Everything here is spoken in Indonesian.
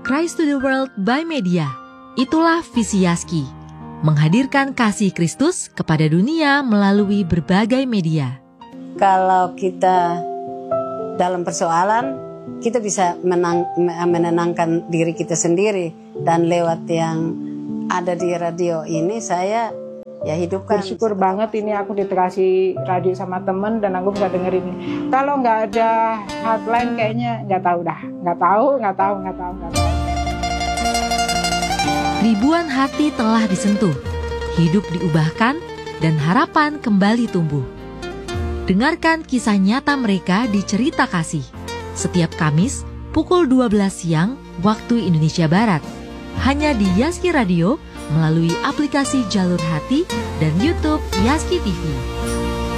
Christ to the World by Media. Itulah visi Yaski, menghadirkan kasih Kristus kepada dunia melalui berbagai media. Kalau kita dalam persoalan, kita bisa menenangkan diri kita sendiri. Dan lewat yang ada di radio ini, saya hidupkan. Bersyukur banget ini aku dikasih radio sama temen dan aku bisa dengerin. Kalau nggak ada hotline kayaknya nggak tahu. Ribuan hati telah disentuh, hidup diubahkan, dan harapan kembali tumbuh. Dengarkan kisah nyata mereka di Cerita Kasih setiap Kamis pukul 12 siang waktu Indonesia Barat. Hanya di Yaski Radio melalui aplikasi Jalur Hati dan YouTube Yaski TV.